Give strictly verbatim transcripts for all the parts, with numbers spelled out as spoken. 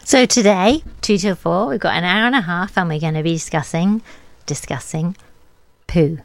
So today, two till four, we've got an hour and a half and we're going to be discussing, discussing poo.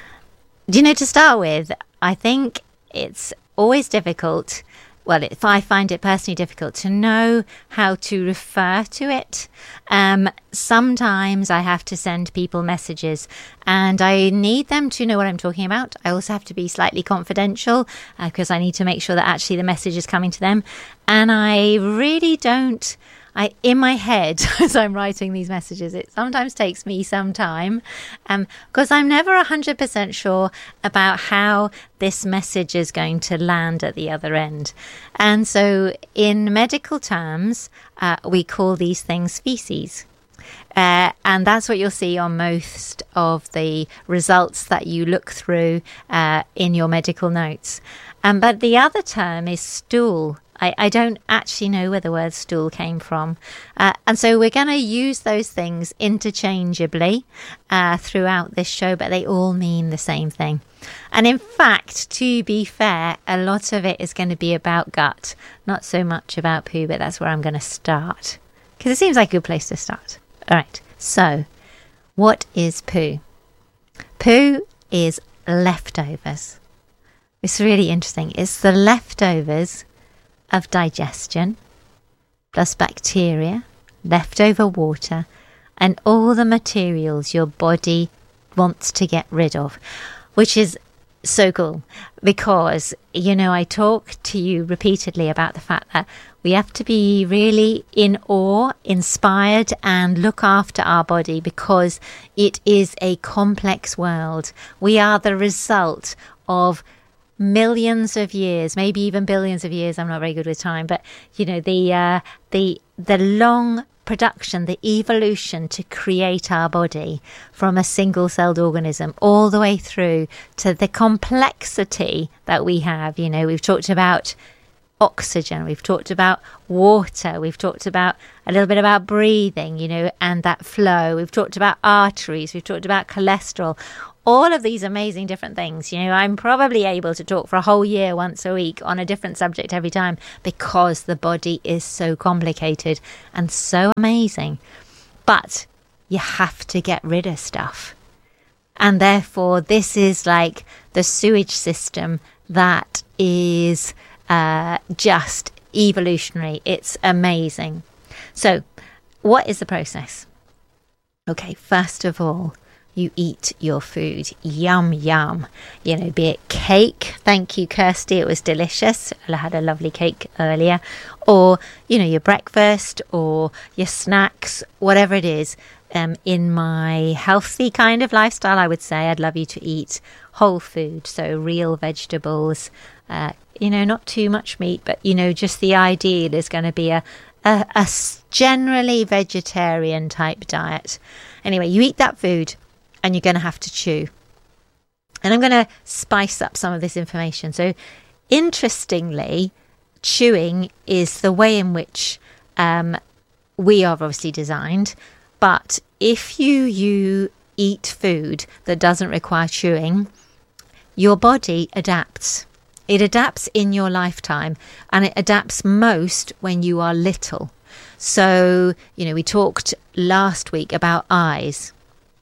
Do you know, to start with, I think it's always difficult, well, if I find it personally difficult to know how to refer to it. Um, sometimes I have to send people messages and I need them to know what I'm talking about. I also have to be slightly confidential uh, because I need to make sure that actually the message is coming to them. And I really don't... I, in my head, as I'm writing these messages, it sometimes takes me some time um, because I'm never one hundred percent sure about how this message is going to land at the other end. And so in medical terms, uh, we call these things feces. Uh, and that's what you'll see on most of the results that you look through uh, in your medical notes. Um, but the other term is stool. I, I don't actually know where the word stool came from. Uh, and so we're going to use those things interchangeably uh, throughout this show, but they all mean the same thing. And in fact, to be fair, a lot of it is going to be about gut, not so much about poo, but that's where I'm going to start because it seems like a good place to start. All right. So what is poo? Poo is leftovers. It's really interesting. It's the leftovers of digestion, plus bacteria, leftover water, and all the materials your body wants to get rid of, which is so cool because, you know, I talk to you repeatedly about the fact that we have to be really in awe, inspired, and look after our body because it is a complex world. We are the result of millions of years, maybe even billions of years. I'm not very good with time, but you know, the uh, the the long production, the evolution to create our body from a single-celled organism all the way through to the complexity that we have. You know, we've talked about oxygen, we've talked about water, we've talked about a little bit about breathing, you know, and that flow. We've talked about arteries, we've talked about cholesterol. All of these amazing different things. You know, I'm probably able to talk for a whole year once a week on a different subject every time because the body is so complicated and so amazing. But you have to get rid of stuff. And therefore, this is like the sewage system that is uh, just evolutionary. It's amazing. So what is the process? Okay, first of all, you eat your food. Yum, yum. You know, be it cake. Thank you, Kirsty. It was delicious. I had a lovely cake earlier. Or, you know, your breakfast or your snacks, whatever it is. Um, in my healthy kind of lifestyle, I would say I'd love you to eat whole food. So real vegetables, uh, you know, not too much meat, but, you know, just the ideal is going to be a, a, a generally vegetarian type diet. Anyway, you eat that food. And you're going to have to chew. And I'm going to spice up some of this information. So, interestingly, chewing is the way in which um, we are obviously designed. But if you, you eat food that doesn't require chewing, your body adapts. It adapts in your lifetime. And it adapts most when you are little. So, you know, we talked last week about eyes.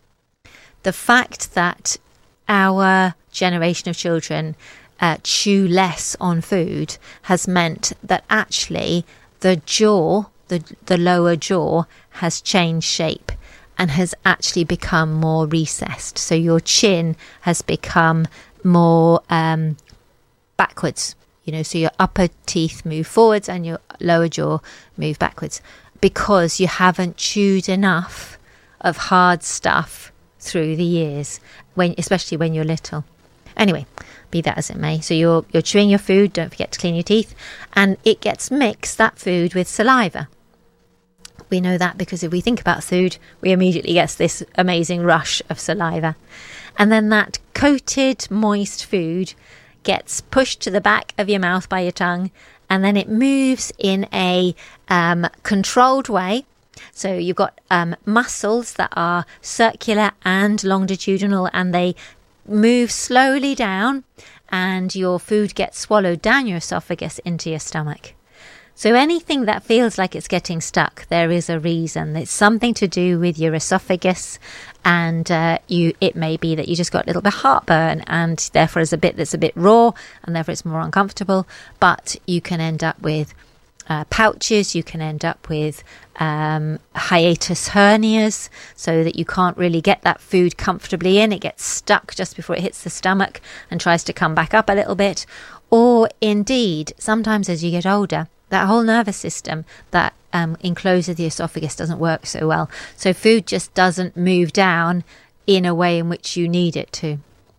The fact that our generation of children uh, chew less on food has meant that actually the jaw, the, the lower jaw, has changed shape and has actually become more recessed. So your chin has become more um, backwards, you know, so your upper teeth move forwards and your lower jaw move backwards because you haven't chewed enough of hard stuff through the years, when especially when you're little. Anyway, be that as it may. So you're you're chewing your food, don't forget to clean your teeth, and it gets mixed, that food, with saliva. We know that because if we think about food, we immediately get this amazing rush of saliva. And then that coated, moist food gets pushed to the back of your mouth by your tongue, and then it moves in a um, controlled way. So you've got um, muscles that are circular and longitudinal, and they move slowly down, and your food gets swallowed down your esophagus into your stomach. So anything that feels like it's getting stuck, there is a reason. It's something to do with your esophagus, and uh, you. It may be that you just got a little bit of heartburn, and therefore it's a bit that's a bit raw, and therefore it's more uncomfortable. But you can end up with uh, pouches. You can end up with um, hiatus hernias, so that you can't really get that food comfortably in. It gets stuck just before it hits the stomach and tries to come back up a little bit. Or indeed, sometimes as you get older, that whole nervous system that um, encloses the esophagus doesn't work so well. So food just doesn't move down in a way in which you need it to.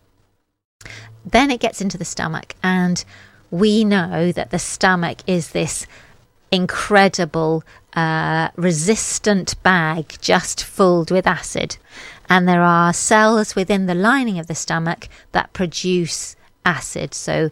Then it gets into the stomach, and we know that the stomach is this incredible uh, resistant bag just filled with acid. And there are cells within the lining of the stomach that produce acid. So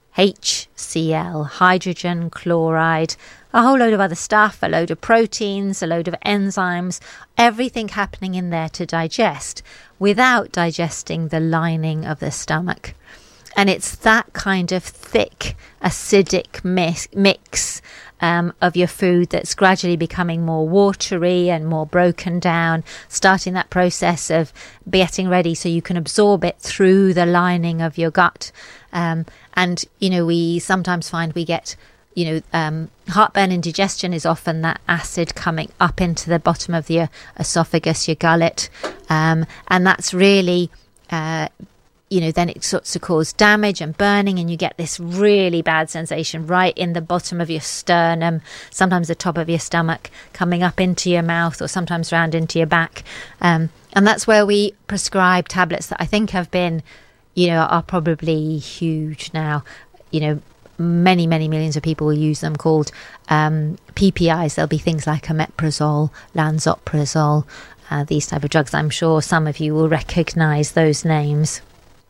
H C l, hydrogen chloride, a whole load of other stuff, a load of proteins, a load of enzymes, everything happening in there to digest without digesting the lining of the stomach. And it's that kind of thick, acidic mix, mix um, of your food that's gradually becoming more watery and more broken down, starting that process of getting ready so you can absorb it through the lining of your gut. Um, and, you know, we sometimes find we get, you know, um, heartburn, indigestion is often that acid coming up into the bottom of your esophagus, your gullet. Um, and that's really... Uh, you know, then it starts to cause damage and burning, and you get this really bad sensation right in the bottom of your sternum, sometimes the top of your stomach, coming up into your mouth, or sometimes round into your back. Um, and that's where we prescribe tablets that I think have been, you know, are probably huge now. You know, many, many millions of people will use them, called um, P P Is. There'll be things like omeprazole, lansoprazole, uh, these type of drugs. I'm sure some of you will recognise those names.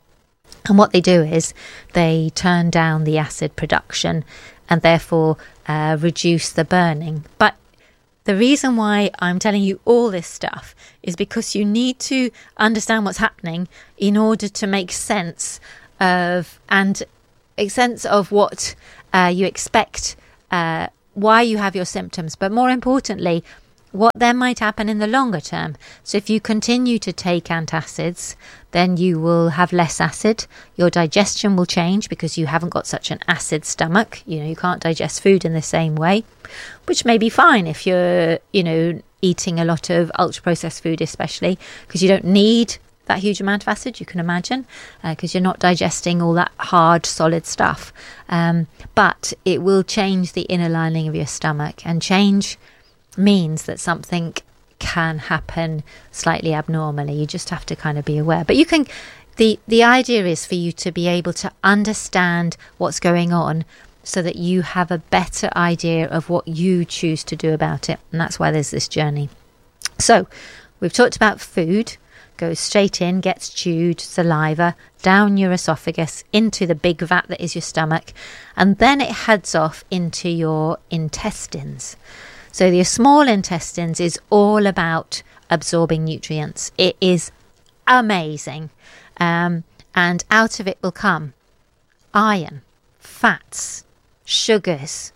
And what they do is they turn down the acid production and therefore uh, reduce the burning. But the reason why I'm telling you all this stuff is because you need to understand what's happening in order to make sense of and a sense of what uh, you expect, uh, why you have your symptoms, but more importantly, what then might happen in the longer term. So if you continue to take antacids, then you will have less acid. Your digestion will change because you haven't got such an acid stomach. You know, you can't digest food in the same way, which may be fine if you're, you know, eating a lot of ultra-processed food, especially because you don't need that huge amount of acid, you can imagine, because uh, you're not digesting all that hard, solid stuff. Um, but it will change the inner lining of your stomach, and change means that something can happen slightly abnormally. You just have to kind of be aware. But you can, the the idea is for you to be able to understand what's going on so that you have a better idea of what you choose to do about it. And that's why there's this journey. So we've talked about food. Goes straight in, gets chewed, saliva, down your esophagus, into the big vat that is your stomach, and then it heads off into your intestines. So your small intestines is all about absorbing nutrients. It is amazing. Um, and out of it will come iron, fats, sugars,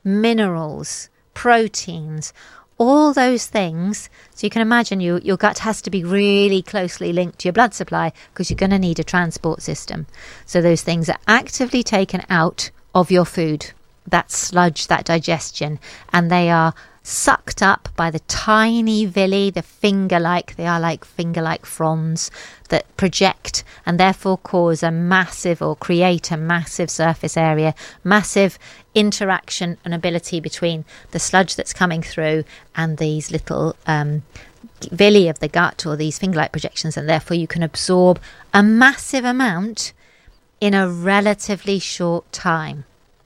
minerals, proteins, all those things. So you can imagine you, your gut has to be really closely linked to your blood supply because you're going to need a transport system. So those things are actively taken out of your food, that sludge, that digestion, and they are sucked up by the tiny villi, the finger-like, they are like finger-like fronds that project and therefore cause a massive or create a massive surface area, massive interaction and ability between the sludge that's coming through and these little um, villi of the gut, or these finger-like projections, and therefore you can absorb a massive amount in a relatively short time.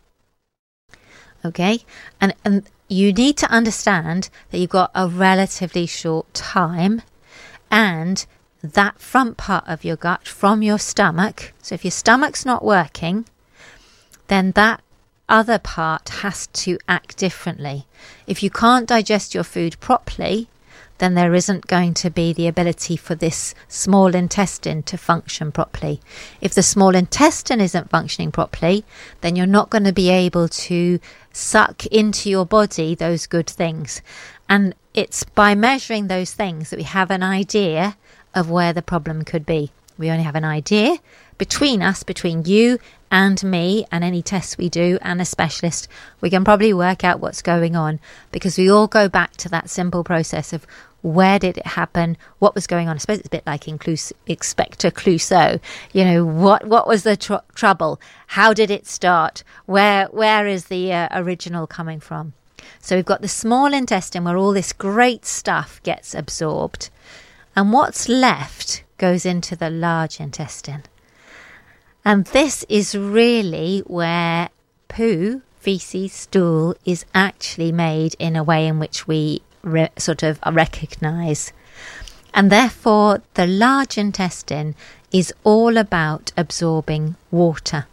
Okay, and and you need to understand that you've got a relatively short time, and that front part of your gut from your stomach, so if your stomach's not working, then that other part has to act differently. If you can't digest your food properly, then there isn't going to be the ability for this small intestine to function properly. If the small intestine isn't functioning properly, then you're not going to be able to suck into your body those good things. And it's by measuring those things that we have an idea of where the problem could be. We only have an idea between us, between you and me, and any tests we do and a specialist. We can probably work out what's going on, because we all go back to that simple process of where did it happen, what was going on. I suppose it's a bit like Inclus- Inspector Clouseau. You know, what what was the tr- trouble? How did it start? Where where is the uh, original coming from? So we've got the small intestine where all this great stuff gets absorbed, and what's left goes into the large intestine. And this is really where poo, feces, stool is actually made in a way in which we re- sort of recognise. And therefore, the large intestine is all about absorbing water.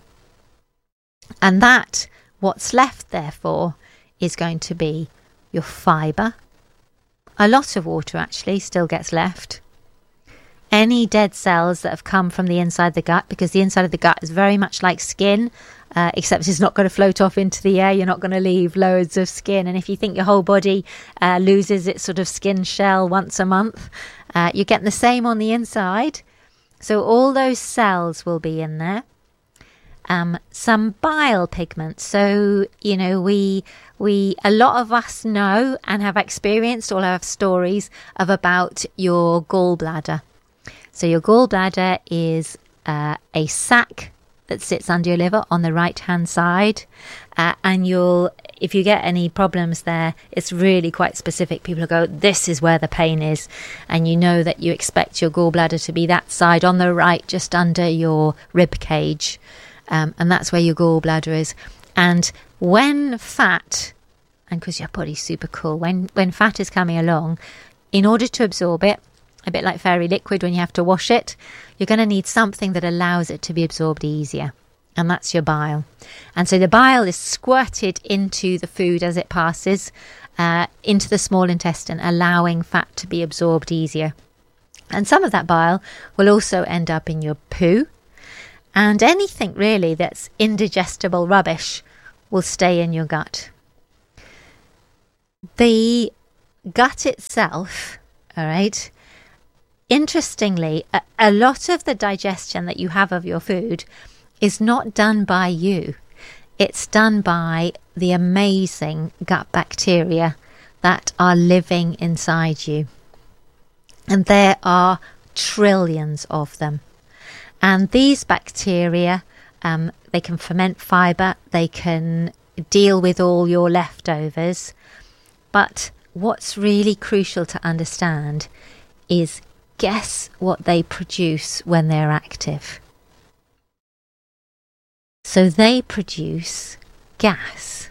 And that, what's left, therefore, is going to be your fibre. A lot of water, actually, still gets left. Any dead cells that have come from the inside of the gut, because the inside of the gut is very much like skin, uh, except it's not going to float off into the air. You're not going to leave loads of skin. And if you think your whole body uh, loses its sort of skin shell once a month, uh, you're getting the same on the inside. So all those cells will be in there. Um, some bile pigments. So, you know, we, we, a lot of us know and have experienced or have stories of about your gallbladder. So your gallbladder is uh, a sac that sits under your liver on the right hand side, uh, and you'll, if you get any problems there, it's really quite specific. People will go, this is where the pain is, and you know that you expect your gallbladder to be that side on the right, just under your rib cage, um, and that's where your gallbladder is. And when fat, and because your body's super cool, when when fat is coming along, in order to absorb it, a bit like fairy liquid when you have to wash it, you're going to need something that allows it to be absorbed easier. And that's your bile. And so the bile is squirted into the food as it passes, uh, into the small intestine, allowing fat to be absorbed easier. And some of that bile will also end up in your poo. And anything really that's indigestible rubbish will stay in your gut. The gut itself, all right, interestingly, a, a lot of the digestion that you have of your food is not done by you. It's done by the amazing gut bacteria that are living inside you. And there are trillions of them. And these bacteria, um, they can ferment fibre, they can deal with all your leftovers. But what's really crucial to understand is, guess what they produce when they're active? So they produce gas.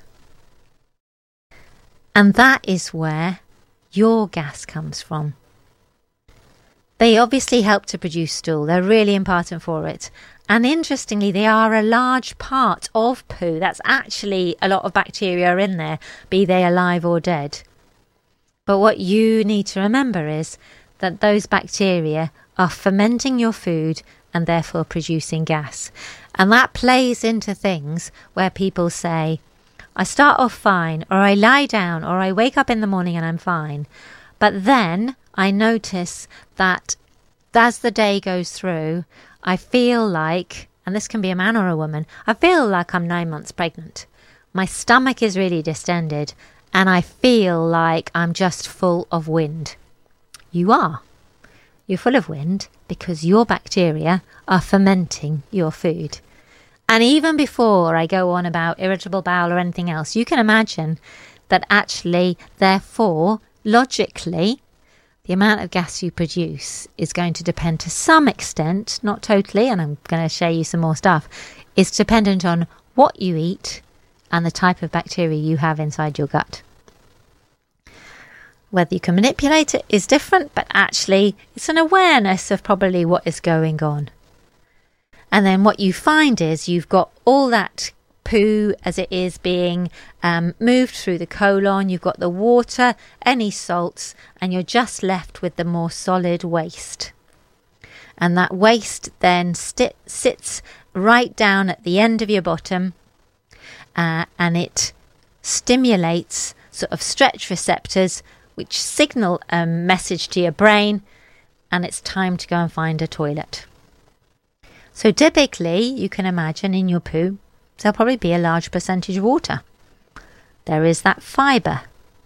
And that is where your gas comes from. They obviously help to produce stool. They're really important for it. And interestingly, they are a large part of poo. That's actually a lot of bacteria in there, be they alive or dead. But what you need to remember is that those bacteria are fermenting your food and therefore producing gas. And that plays into things where people say, I start off fine, or I lie down, or I wake up in the morning and I'm fine. But then I notice that as the day goes through, I feel like, and this can be a man or a woman, I feel like I'm nine months pregnant. My stomach is really distended, and I feel like I'm just full of wind. You are. You're full of wind because your bacteria are fermenting your food. And even before I go on about irritable bowel or anything else, you can imagine that actually, therefore, logically, the amount of gas you produce is going to depend to some extent, not totally, and I'm going to show you some more stuff, is dependent on what you eat and the type of bacteria you have inside your gut. Whether you can manipulate it is different, but actually it's an awareness of probably what is going on. And then what you find is you've got all that poo as it is being um, moved through the colon. You've got the water, any salts, and you're just left with the more solid waste. And that waste then sti- sits right down at the end of your bottom, uh, and it stimulates sort of stretch receptors which signal a message to your brain, and it's time to go and find a toilet. So typically, you can imagine in your poo, there'll probably be a large percentage of water. There is that fibre.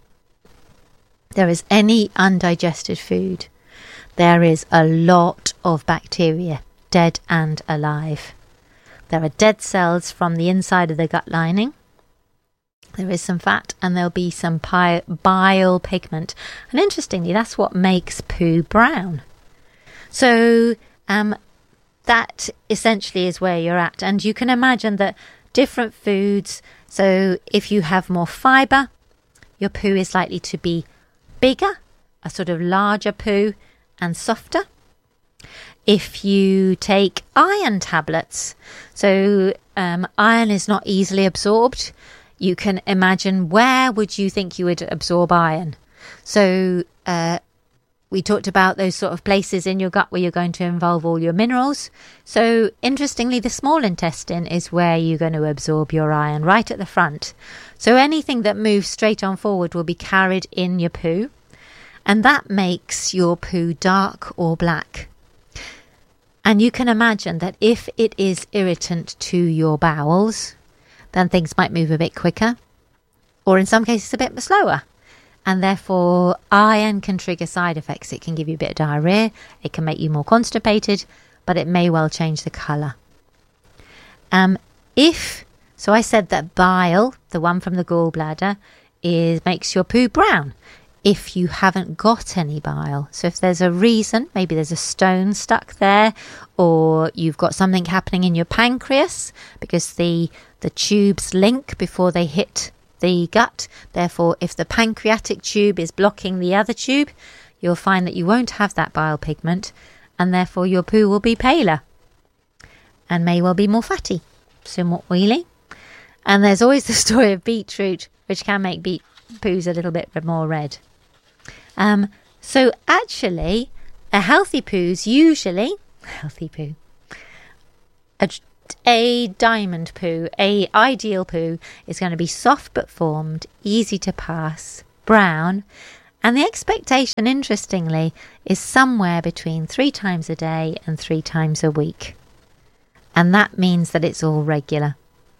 There is any undigested food. There is a lot of bacteria, dead and alive. There are dead cells from the inside of the gut lining. There is some fat, and there'll be some pi- bile pigment. And interestingly, that's what makes poo brown. So um, that essentially is where you're at. And you can imagine that different foods, so if you have more fibre, your poo is likely to be bigger, a sort of larger poo, and softer. If you take iron tablets, so um, iron is not easily absorbed, you can imagine where would you think you would absorb iron. So uh, we talked about those sort of places in your gut where you're going to involve all your minerals. So interestingly, the small intestine is where you're going to absorb your iron, right at the front. So anything that moves straight on forward will be carried in your poo, and that makes your poo dark or black. And you can imagine that if it is irritant to your bowels, then things might move a bit quicker, or in some cases a bit slower. And therefore, iron can trigger side effects. It can give you a bit of diarrhea, it can make you more constipated, but it may well change the colour. Um, if, so I said that bile, the one from the gallbladder, is makes your poo brown. If you haven't got any bile, so if there's a reason, maybe there's a stone stuck there, or you've got something happening in your pancreas because the the tubes link before they hit the gut. Therefore, if the pancreatic tube is blocking the other tube, you'll find that you won't have that bile pigment, and therefore your poo will be paler and may well be more fatty, somewhat oily. And there's always the story of beetroot, which can make beet poos a little bit more red. Um, so actually, a healthy poo's usually, healthy poo, a, a diamond poo, a ideal poo is going to be soft but formed, easy to pass, brown, and the expectation, interestingly, is somewhere between three times a day and three times a week. And that means that it's all regular.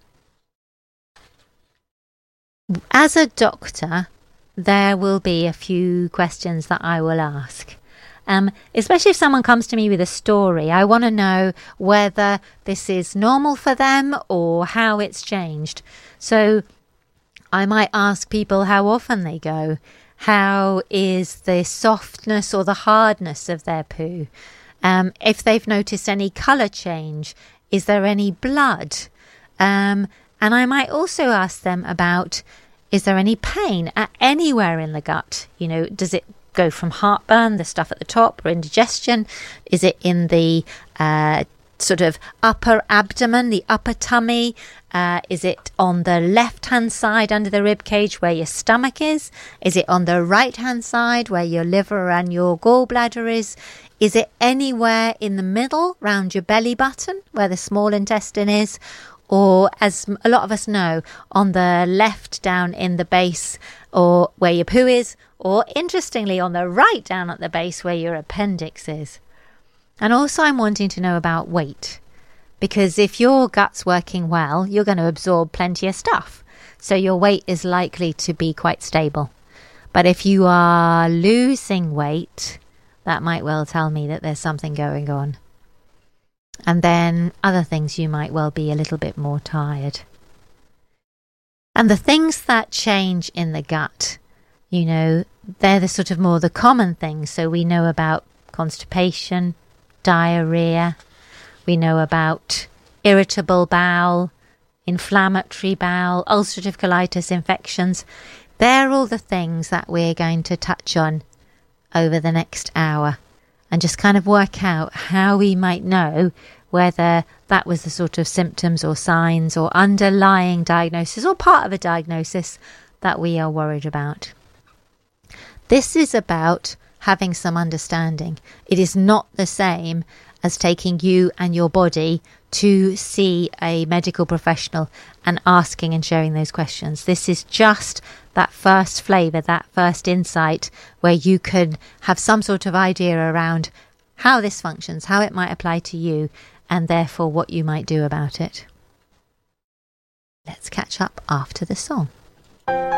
As a doctor, there will be a few questions that I will ask. Um, especially if someone comes to me with a story, I want to know whether this is normal for them or how it's changed. So I might ask people how often they go. How is the softness or the hardness of their poo? Um, if they've noticed any colour change, is there any blood? Um, and I might also ask them about, is there any pain at anywhere in the gut? You know, does it go from heartburn, the stuff at the top, or indigestion? Is it in the uh, sort of upper abdomen, the upper tummy? Uh, is it on the left-hand side under the rib cage where your stomach is? Is it on the right-hand side where your liver and your gallbladder is? Is it anywhere in the middle, round your belly button, where the small intestine is? Or, as a lot of us know, on the left down in the base, or where your poo is, or interestingly on the right down at the base where your appendix is. And also I'm wanting to know about weight, because if your gut's working well, you're going to absorb plenty of stuff, so your weight is likely to be quite stable. But if you are losing weight, that might well tell me that there's something going on. And then other things, you might well be a little bit more tired. And the things that change in the gut, you know, they're the sort of more the common things. So we know about constipation, diarrhea, we know about irritable bowel, inflammatory bowel, ulcerative colitis, infections. They're all the things that we're going to touch on over the next hour, and just kind of work out how we might know whether that was the sort of symptoms or signs or underlying diagnosis or part of a diagnosis that we are worried about. This is about having some understanding. It is not the same as taking you and your body to see a medical professional and asking and sharing those questions. This is just that first flavour, that first insight where you can have some sort of idea around how this functions, how it might apply to you, and therefore what you might do about it. Let's catch up after the song.